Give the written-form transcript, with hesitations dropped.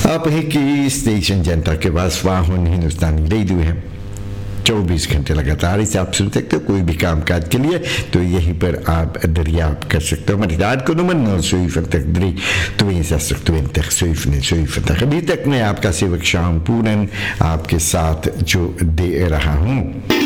आप ही की स्टेशन जनता के पास वाहन हिंदुस्तानी रेडियो है, 24 घंटे लगातार इसे आप सुन सकते हो कोई भी काम काज के लिए, तो यहीं पर आप दरियाफ्त कर सकते हो। मदद को नंबर 957 अभी तक मैं आपका सेवक शाम पूरन आपके साथ जो दे रहा हूँ।